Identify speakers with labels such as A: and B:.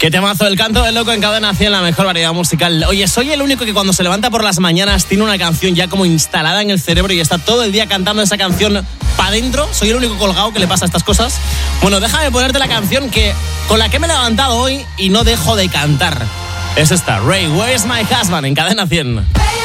A: Qué temazo, el canto del loco en Cadena 100, la mejor variedad musical. Oye, soy el único que cuando se levanta por las mañanas tiene una canción ya como instalada en el cerebro y está todo el día cantando esa canción para adentro. Soy el único colgado que le pasa estas cosas. Bueno, déjame ponerte la canción con la que me he levantado hoy y no dejo de cantar. Es esta, Ray, Where's My Husband, en Cadena 100.